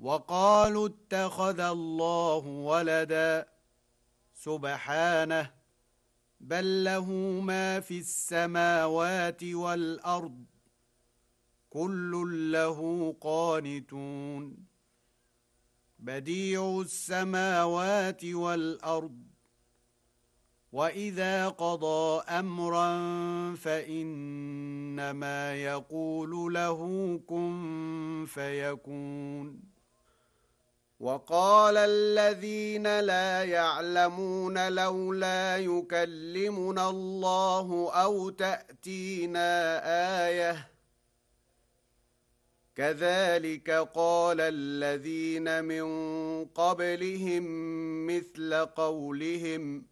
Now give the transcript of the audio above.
وقالوا اتخذ الله ولدا سبحانه بل له ما في السماوات والأرض كل له قانتون بديع السماوات والأرض وإذا قضى أمرا فإنما يقول له كن فيكون وقال الذين لا يعلمون لولا يكلمنا الله أو تأتينا آية كذلك قال الذين من قبلهم مثل قولهم